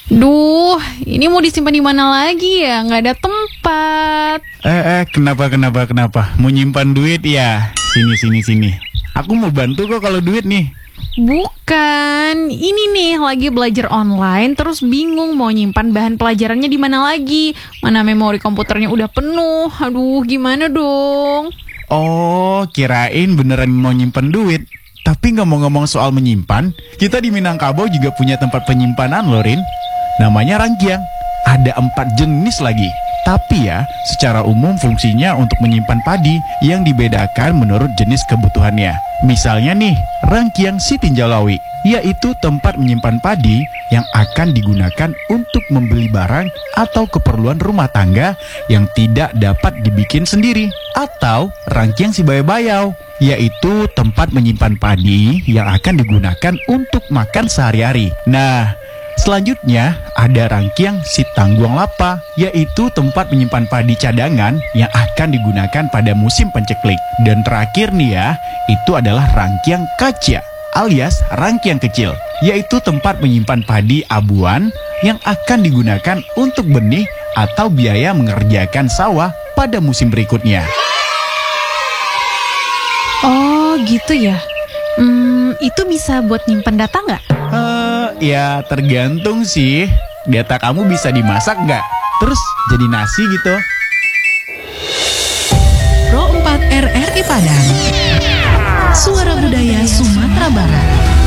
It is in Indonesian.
Duh, ini mau disimpan di mana lagi ya? Nggak ada tempat. Kenapa? Mau nyimpan duit ya? Sini. Aku mau bantu kok kalau duit nih. Bukan, ini nih lagi belajar online terus bingung mau nyimpan bahan pelajarannya di mana lagi. Mana memori komputernya udah penuh. Aduh, gimana dong? Oh, kirain beneran mau nyimpan duit. Tapi ngomong-ngomong soal menyimpan, kita di Minangkabau juga punya tempat penyimpanan loh, Rin. Namanya Rangkiang. Ada 4 jenis lagi. Tapi ya, secara umum fungsinya untuk menyimpan padi yang dibedakan menurut jenis kebutuhannya. Misalnya nih, Rangkiang Sitinjalawi, yaitu tempat menyimpan padi yang akan digunakan untuk membeli barang atau keperluan rumah tangga yang tidak dapat dibikin sendiri. Atau Rangkiang Sibayau-Bayau, yaitu tempat menyimpan padi yang akan digunakan untuk makan sehari-hari. Nah, selanjutnya ada Rangkiang Sitangguang Lapa, yaitu tempat menyimpan padi cadangan yang akan digunakan pada musim penceklik. Dan terakhir nih ya, itu adalah Rangkiang Kacia alias Rangkiang Kecil, yaitu tempat menyimpan padi abuan yang akan digunakan untuk benih atau biaya mengerjakan sawah pada musim berikutnya. Oh, gitu ya. Itu bisa buat nyimpen data nggak? Ya tergantung sih. Data kamu bisa dimasak nggak? Terus jadi nasi gitu. Pro 4 RRI Padang, Suara Budaya Sumatera Barat.